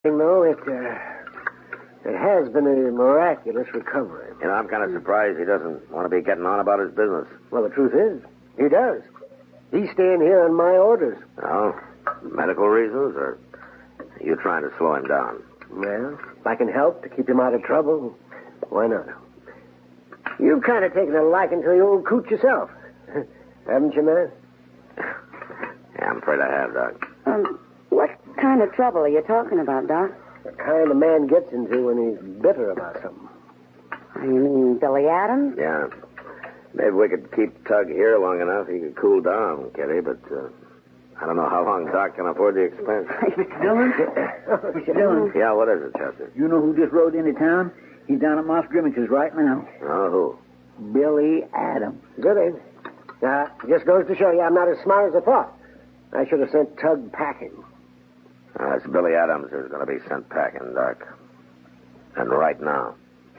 No, it has been a miraculous recovery. You know, I'm kind of surprised he doesn't want to be getting on about his business. Well, the truth is, he does. He's staying here on my orders. Oh? Medical reasons, or are you trying to slow him down? Well, if I can help to keep him out of trouble, why not? You've kind of taken a liking to the old coot yourself. Haven't you, man? Yeah, I'm afraid I have, Doc. What kind of trouble are you talking about, Doc? The kind a man gets into when he's bitter about something. You mean Billy Adams? Yeah. Maybe we could keep Tug here long enough. He could cool down, Kitty, but I don't know how long Doc can afford the expense. Mr. Dillon? Yeah, what is it, Chester? You know who just rode into town? He's down at Moss Grimmick's right now. Oh, who? Billy Adams. Good, eh? Just goes to show you I'm not as smart as I thought. I should have sent Tug packing. It's Billy Adams who's going to be sent packing, Doc. And right now.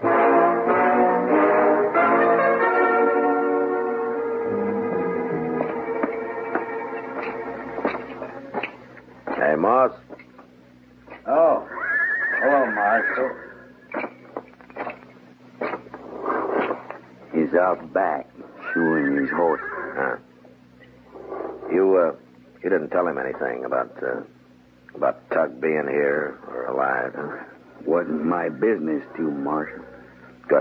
Hey, Moss. Oh. Hello, Marshal. He's out back, shoeing his horse. Huh. You didn't tell him anything about Tug being here or alive, huh? Wasn't my business to, Marshal.